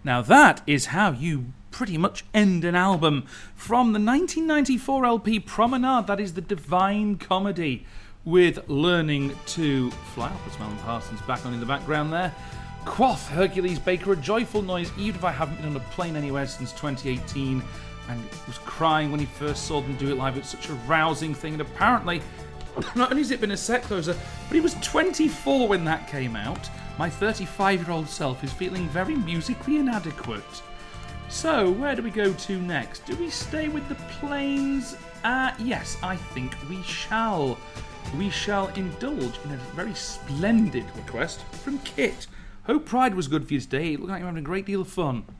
Now that is how you pretty much end an album from the 1994 LP Promenade. That is the Divine Comedy with Learning to Fly. I'll put some Alan Parsons back on in the background there. Quoth, Hercules Baker, A Joyful Noise, even if I haven't been on a plane anywhere since 2018, and was crying when he first saw them do it live. It's such a rousing thing, and apparently, not only has it been a set closer, but he was 24 when that came out. My 35-year-old self is feeling very musically inadequate. So, where do we go to next? Do we stay with the Plains? Yes, I think we shall. We shall indulge in a very splendid request from Kit. Hope Pride was good for you today. It looked like you're having a great deal of fun.